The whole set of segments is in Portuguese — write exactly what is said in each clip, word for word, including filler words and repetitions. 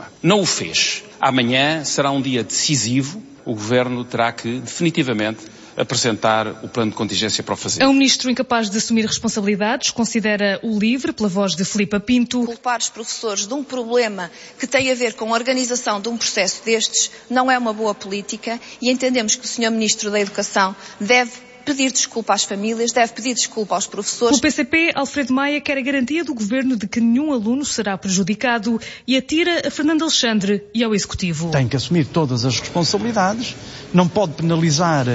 problema. Não o fez. Amanhã será um dia decisivo. O Governo terá que, definitivamente, apresentar o plano de contingência para o fazer. É um ministro incapaz de assumir responsabilidades, considera o LIVRE, pela voz de Filipe Pinto. Culpar os professores de um problema que tem a ver com a organização de um processo destes não é uma boa política e entendemos que o senhor Ministro da Educação deve pedir desculpa às famílias, deve pedir desculpa aos professores. O P C P, Alfredo Maia, quer a garantia do Governo de que nenhum aluno será prejudicado e atira a Fernando Alexandre e ao Executivo. Tem que assumir todas as responsabilidades, não pode penalizar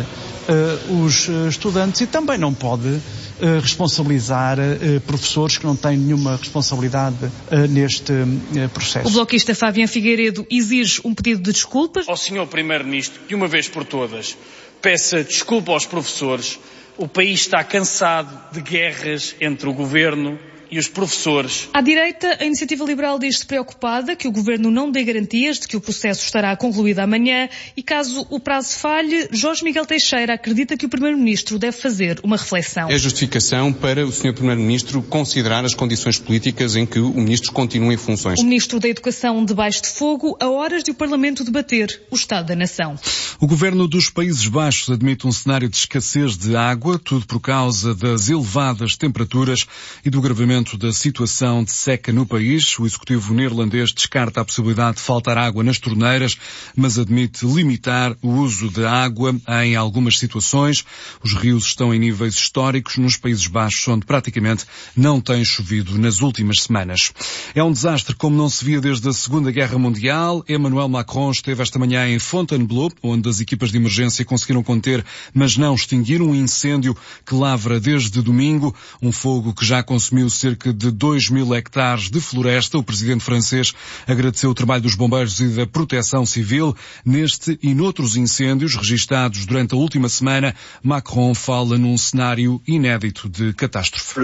uh, os uh, estudantes e também não pode uh, responsabilizar uh, professores que não têm nenhuma responsabilidade uh, neste uh, processo. O bloquista Fabián Figueiredo exige um pedido de desculpas ao senhor Primeiro-Ministro, de uma vez por todas, peça desculpa aos professores. O país está cansado de guerras entre o Governo e os professores. À direita, a Iniciativa Liberal diz-se preocupada que o Governo não dê garantias de que o processo estará concluído amanhã e, caso o prazo falhe, Jorge Miguel Teixeira acredita que o Primeiro-Ministro deve fazer uma reflexão. É justificação para o senhor Primeiro-Ministro considerar as condições políticas em que o Ministro continua em funções. O Ministro da Educação debaixo de fogo a horas de o Parlamento debater o Estado da Nação. O Governo dos Países Baixos admite um cenário de escassez de água, tudo por causa das elevadas temperaturas e do agravamento da situação de seca no país. O Executivo neerlandês descarta a possibilidade de faltar água nas torneiras, mas admite limitar o uso de água em algumas situações. Os rios estão em níveis históricos nos Países Baixos, onde praticamente não tem chovido nas últimas semanas. É um desastre como não se via desde a Segunda Guerra Mundial. Emmanuel Macron esteve esta manhã em Fontainebleau, onde as equipas de emergência conseguiram conter, mas não extinguir um incêndio que lavra desde domingo, um fogo que já consumiu cerca de dois mil hectares de floresta. O presidente francês agradeceu o trabalho dos bombeiros e da proteção civil. Neste e noutros incêndios registados durante a última semana, Macron fala num cenário inédito de catástrofe.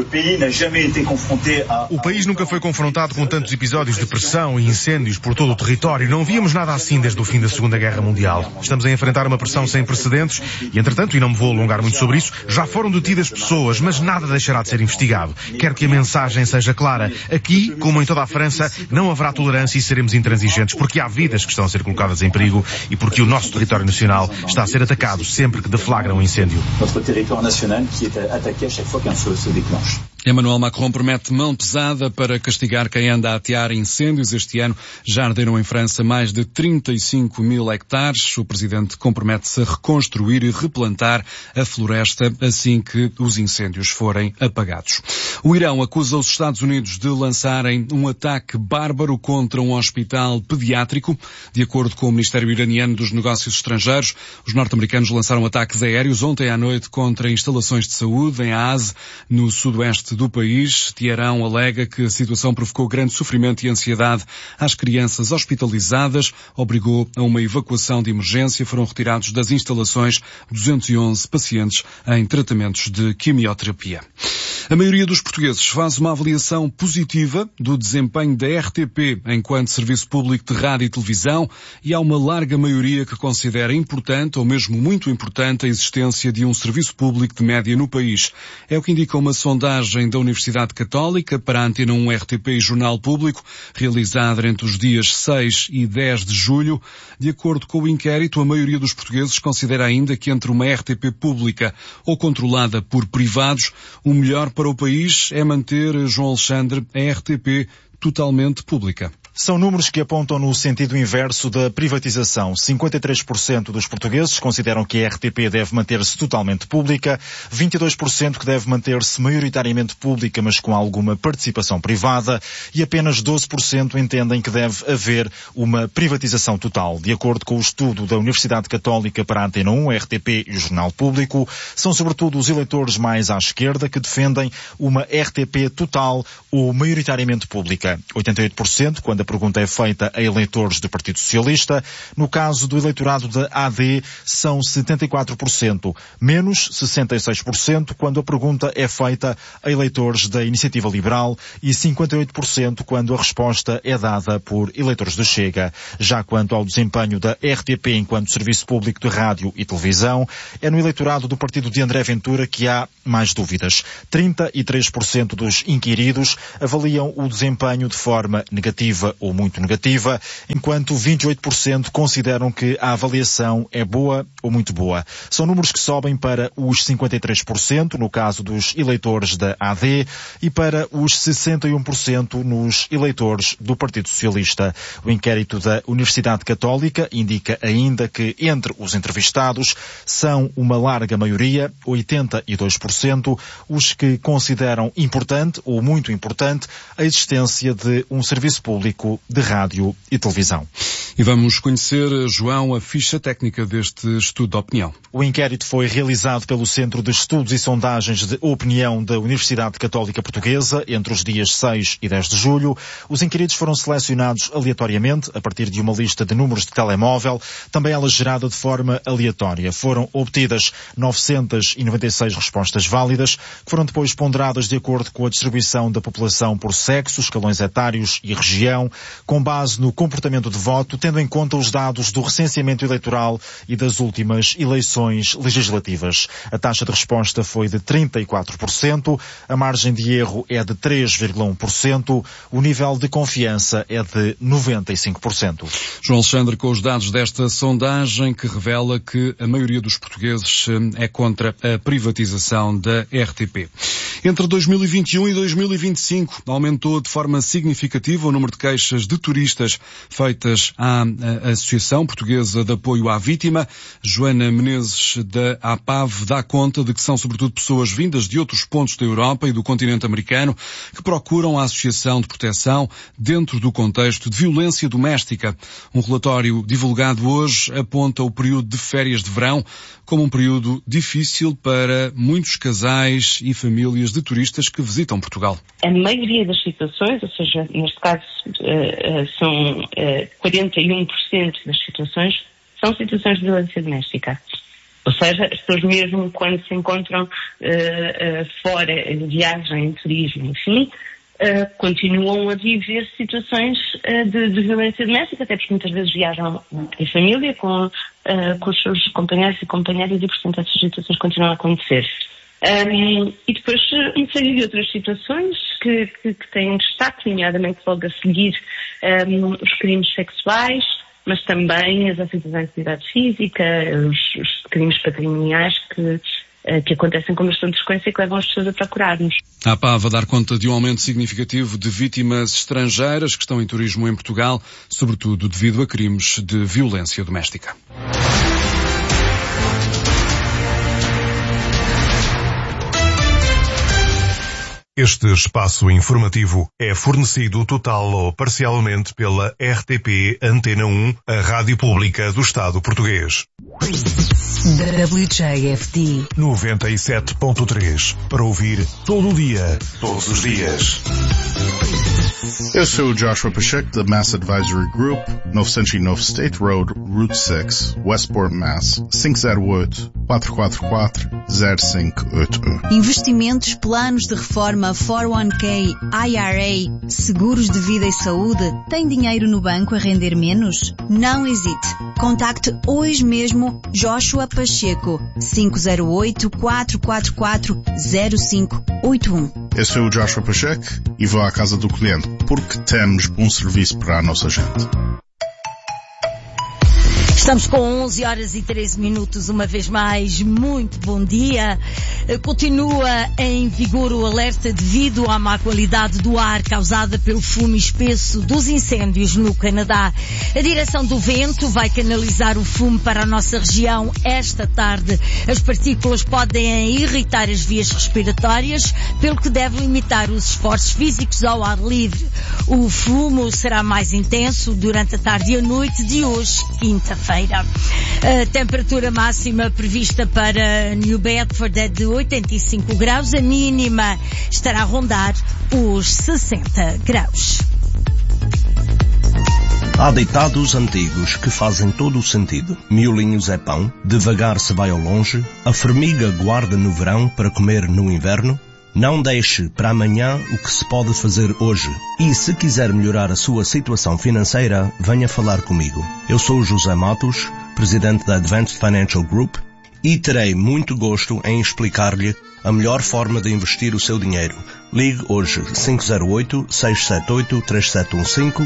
O país nunca foi confrontado com tantos episódios de pressão e incêndios por todo o território. Não víamos nada assim desde o fim da Segunda Guerra Mundial. Estamos a enfrentar uma pressão sem precedentes e, entretanto, e não me vou alongar muito sobre isso, já foram detidas pessoas, mas nada deixará de ser investigado. Quero que a mensagem seja clara. Aqui, como em toda a França, não haverá tolerância e seremos intransigentes, porque há vidas que estão a ser colocadas em perigo e porque o nosso território nacional está a ser atacado sempre que deflagra um incêndio. Notre territoire national qui est attaqué à chaque fois qu'un feu se déclenche. Emmanuel Macron promete mão pesada para castigar quem anda a atear incêndios. Este ano já arderam em França mais de trinta e cinco mil hectares. O presidente compromete-se a reconstruir e replantar a floresta assim que os incêndios forem apagados. O Irão acusa os Estados Unidos de lançarem um ataque bárbaro contra um hospital pediátrico. De acordo com o Ministério Iraniano dos Negócios Estrangeiros, os norte-americanos lançaram ataques aéreos ontem à noite contra instalações de saúde em Aaz, no sudoeste do país. Teherão alega que a situação provocou grande sofrimento e ansiedade às crianças hospitalizadas, obrigou a uma evacuação de emergência. Foram retirados das instalações duzentos e onze pacientes em tratamentos de quimioterapia. A maioria dos portugueses faz uma avaliação positiva do desempenho da R T P enquanto serviço público de rádio e televisão e há uma larga maioria que considera importante ou mesmo muito importante a existência de um serviço público de média no país. É o que indica uma sondagem da Universidade Católica para a Antena um R T P e Jornal Público, realizada entre os dias seis e dez de julho. De acordo com o inquérito, a maioria dos portugueses considera ainda que entre uma R T P pública ou controlada por privados, o melhor para o país é manter, João Alexandre, a R T P totalmente pública. São números que apontam no sentido inverso da privatização. cinquenta e três por cento dos portugueses consideram que a R T P deve manter-se totalmente pública, vinte e dois por cento que deve manter-se maioritariamente pública, mas com alguma participação privada, e apenas doze por cento entendem que deve haver uma privatização total. De acordo com o estudo da Universidade Católica para a Antena um, a R T P e o Jornal Público, são sobretudo os eleitores mais à esquerda que defendem uma R T P total ou maioritariamente pública. oitenta e oito por cento quando a pergunta é feita a eleitores do Partido Socialista. No caso do eleitorado da A D, são setenta e quatro por cento, menos sessenta e seis por cento quando a pergunta é feita a eleitores da Iniciativa Liberal e cinquenta e oito por cento quando a resposta é dada por eleitores do Chega. Já quanto ao desempenho da R T P enquanto serviço público de rádio e televisão, é no eleitorado do partido de André Ventura que há mais dúvidas. trinta e três por cento dos inquiridos avaliam o desempenho de forma negativa boa ou muito negativa, enquanto vinte e oito por cento consideram que a avaliação é boa ou muito boa. São números que sobem para os cinquenta e três por cento no caso dos eleitores da A D e para os sessenta e um por cento nos eleitores do Partido Socialista. O inquérito da Universidade Católica indica ainda que entre os entrevistados são uma larga maioria, oitenta e dois por cento, os que consideram importante ou muito importante a existência de um serviço público de rádio e televisão. E vamos conhecer, João, a ficha técnica deste estudo de opinião. O inquérito foi realizado pelo Centro de Estudos e Sondagens de Opinião da Universidade Católica Portuguesa entre os dias seis e dez de julho. Os inquiridos foram selecionados aleatoriamente a partir de uma lista de números de telemóvel, também ela gerada de forma aleatória. Foram obtidas novecentas e noventa e seis respostas válidas, que foram depois ponderadas de acordo com a distribuição da população por sexo, escalões etários e região, com base no comportamento de voto, tendo em conta os dados do recenseamento eleitoral e das últimas eleições legislativas. A taxa de resposta foi de trinta e quatro por cento, a margem de erro é de três vírgula um por cento, o nível de confiança é de noventa e cinco por cento. João Alexandre, com os dados desta sondagem que revela que a maioria dos portugueses é contra a privatização da R T P. Entre dois mil e vinte e um e dois mil e vinte e cinco, aumentou de forma significativa o número de queixas de turistas feitas à Associação Portuguesa de Apoio à Vítima. Joana Menezes, da A P A V, dá conta de que são sobretudo pessoas vindas de outros pontos da Europa e do continente americano que procuram a Associação de Proteção dentro do contexto de violência doméstica. Um relatório divulgado hoje aponta o período de férias de verão como um período difícil para muitos casais e famílias de turistas que visitam Portugal. A maioria das situações, ou seja, neste caso são quarenta e um por cento das situações, são situações de violência doméstica. Ou seja, as pessoas mesmo quando se encontram uh, uh, fora, em viagem, em turismo, enfim, uh, continuam a viver situações uh, de, de violência doméstica, até porque muitas vezes viajam em família com, uh, com os seus companheiros e companheiras e, portanto, essas situações continuam a acontecer. Um, e depois uma série de outras situações que, que, que têm destaque, nomeadamente logo a seguir um, os crimes sexuais, mas também as ofensas à integridade física, os, os crimes patrimoniais que, que acontecem com bastante frequência e que levam as pessoas a procurar-nos. A A P A V a dar conta de um aumento significativo de vítimas estrangeiras que estão em turismo em Portugal, sobretudo devido a crimes de violência doméstica. Este espaço informativo é fornecido total ou parcialmente pela R T P Antena um, a rádio pública do Estado português. W J F D noventa e sete ponto três, para ouvir todo o dia, todos os dias. Eu sou o Joshua Pacheco, da Mass Advisory Group, novecentos e nove State Road, Route seis, Westport, Mass. cinco zero oito, quatro quatro quatro, zero cinco oito um. Investimentos, planos de reforma, quatro um K, I R A, seguros de vida e saúde. Tem dinheiro no banco a render menos? Não hesite. Contacte hoje mesmo Joshua Pacheco, cinco zero oito, quatro quatro quatro, zero cinco oito um. Eu sou o Joshua Pacheco e vou à casa do cliente, porque temos um serviço para a nossa gente. Estamos com onze horas e treze minutos, uma vez mais, muito bom dia. Continua em vigor o alerta devido à má qualidade do ar causada pelo fumo espesso dos incêndios no Canadá. A direção do vento vai canalizar o fumo para a nossa região esta tarde. As partículas podem irritar as vias respiratórias, pelo que deve limitar os esforços físicos ao ar livre. O fumo será mais intenso durante a tarde e a noite de hoje, quinta-feira. A temperatura máxima prevista para New Bedford é de oitenta e cinco graus, a mínima estará a rondar os sessenta graus. Há ditados antigos que fazem todo o sentido. Miolinhos é pão, devagar se vai ao longe, a formiga guarda no verão para comer no inverno. Não deixe para amanhã o que se pode fazer hoje. E se quiser melhorar a sua situação financeira, venha falar comigo. Eu sou José Matos, presidente da Advanced Financial Group, e terei muito gosto em explicar-lhe a melhor forma de investir o seu dinheiro. Ligue hoje cinco zero oito, seis sete oito, três sete um cinco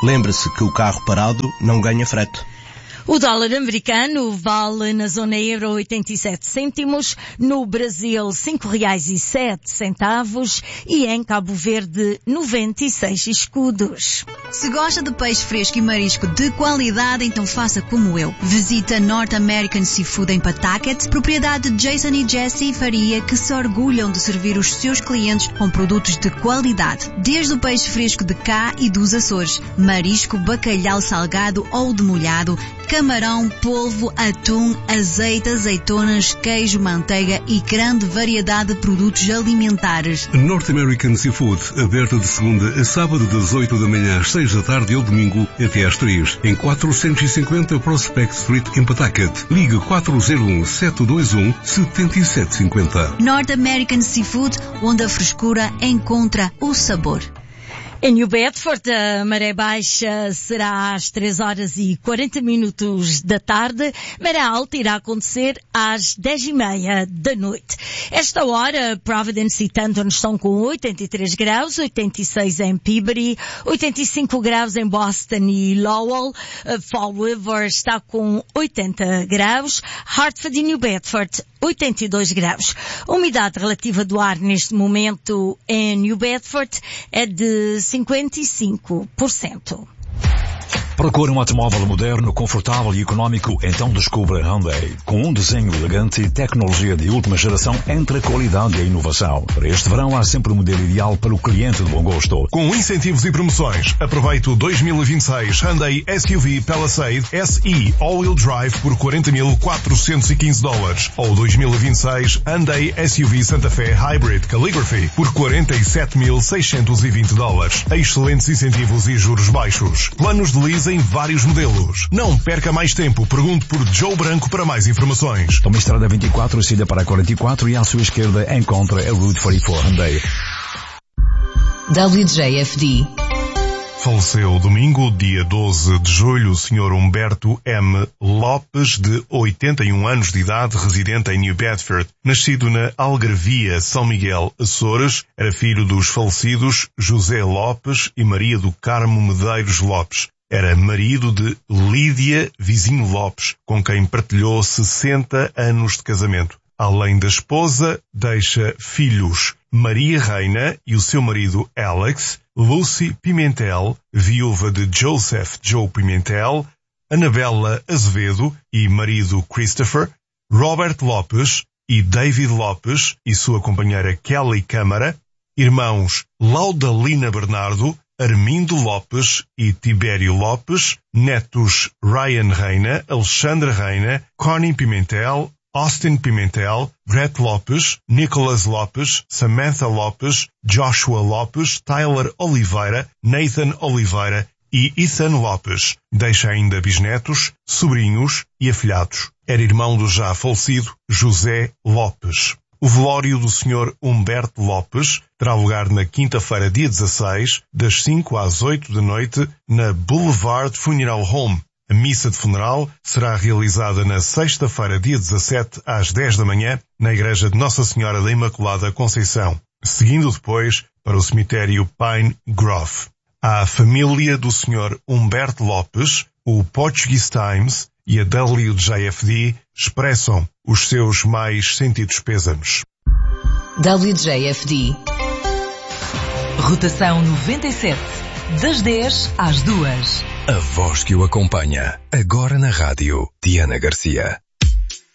Lembre-se que o carro parado não ganha frete. O dólar americano vale na zona euro oitenta e sete cêntimos, no Brasil cinco reais e sete centavos e em Cabo Verde noventa e seis escudos. Se gosta de peixe fresco e marisco de qualidade, então faça como eu. Visita North American Seafood em Pawtucket, propriedade de Jason e Jessie Faria, que se orgulham de servir os seus clientes com produtos de qualidade. Desde o peixe fresco de cá e dos Açores, marisco, bacalhau salgado ou demolhado, camarão, polvo, atum, azeite, azeitonas, queijo, manteiga e grande variedade de produtos alimentares. North American Seafood, aberto de segunda a sábado das oito da manhã às seis da tarde e ao domingo até às três, em quatrocentos e cinquenta Prospect Street em Pawtucket. Ligue quatro zero um, sete dois um, sete sete cinco zero. North American Seafood, onde a frescura encontra o sabor. Em New Bedford, a maré baixa será às três horas e quarenta minutos da tarde. Maré alta irá acontecer às dez e meia da noite. Esta hora, Providence e Tanton estão com oitenta e três graus, oitenta e seis em Peabody, oitenta e cinco graus em Boston e Lowell. Fall River está com oitenta graus. Hartford e New Bedford, oitenta e dois graus. A umidade relativa do ar neste momento em New Bedford é de cinquenta e cinco por cento. Procure um automóvel moderno, confortável e económico? Então descubra Hyundai. Com um desenho elegante e tecnologia de última geração entre a qualidade e a inovação. Para este verão há sempre o modelo ideal para o cliente de bom gosto. Com incentivos e promoções, aproveite o dois mil e vinte e seis Hyundai S U V Palisade S E All-Wheel Drive por quarenta mil quatrocentos e quinze dólares. Ou dois mil e vinte e seis Hyundai S U V Santa Fe Hybrid Calligraphy por quarenta e sete mil seiscentos e vinte dólares. Excelentes incentivos e juros baixos. Planos de leasing em vários modelos. Não perca mais tempo. Pergunte por Joe Branco para mais informações. Toma estrada vinte e quatro, saída para a quarenta e quatro e à sua esquerda encontra a Route quarenta e quatro Hyundai. W J F D. Faleceu domingo, dia doze de julho, o senhor Humberto M. Lopes, de oitenta e um anos de idade, residente em New Bedford. Nascido na Algarvia, São Miguel, Açores, era filho dos falecidos José Lopes e Maria do Carmo Medeiros Lopes. Era marido de Lídia Vizinho Lopes, com quem partilhou sessenta anos de casamento. Além da esposa, deixa filhos Maria Reina e o seu marido Alex, Lucy Pimentel, viúva de Joseph Joe Pimentel, Anabela Azevedo e marido Christopher, Robert Lopes e David Lopes e sua companheira Kelly Câmara, irmãos Laudalina Bernardo, Armindo Lopes e Tibério Lopes, netos Ryan Reina, Alexandra Reina, Connie Pimentel, Austin Pimentel, Brett Lopes, Nicholas Lopes, Samantha Lopes, Joshua Lopes, Tyler Oliveira, Nathan Oliveira e Ethan Lopes. Deixa ainda bisnetos, sobrinhos e afilhados. Era irmão do já falecido José Lopes. O velório do senhor Humberto Lopes terá lugar na quinta-feira, dia dezasseis, das cinco às oito da noite, na Boulevard Funeral Home. A missa de funeral será realizada na sexta-feira, dia dezassete, às dez da manhã, na Igreja de Nossa Senhora da Imaculada Conceição, seguindo depois para o cemitério Pine Grove. À família do senhor Humberto Lopes, o Portuguese Times e a W J F D expressam os seus mais sentidos pêsames. W J F D. Rotação noventa e sete, das dez às duas. A voz que o acompanha, agora na rádio, Diana Garcia.